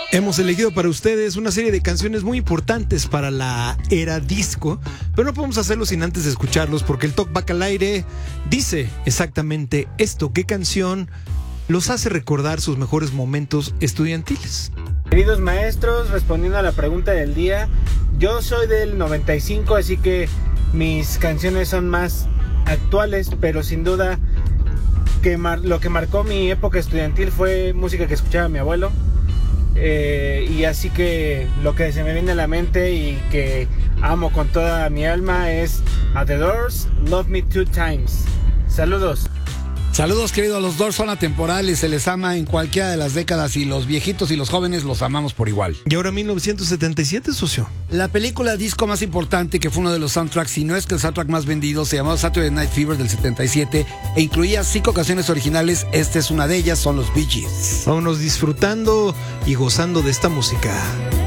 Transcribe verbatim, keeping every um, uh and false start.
Hemos elegido para ustedes una serie de canciones muy importantes para la era disco, pero no podemos hacerlo sin antes de escucharlos porque el Talk Back al Aire dice exactamente esto. ¿Qué canción los hace recordar sus mejores momentos estudiantiles? Queridos maestros, respondiendo a la pregunta del día, yo soy del noventa y cinco, así que mis canciones son más actuales, pero sin duda que mar- lo que marcó mi época estudiantil fue música que escuchaba mi abuelo. Eh, y así que lo que se me viene a la mente y que amo con toda mi alma es A The Doors, Love Me Two Times. Saludos. Saludos, queridos. Los Doors son atemporales, se les ama en cualquiera de las décadas y los viejitos y los jóvenes los amamos por igual. Y ahora mil novecientos setenta y siete, socio. La película disco más importante, que fue uno de los soundtracks, si no es que el soundtrack más vendido, se llamaba Saturday Night Fever del setenta y siete e incluía cinco canciones originales. Esta es una de ellas, son los Bee Gees. Vámonos disfrutando y gozando de esta música.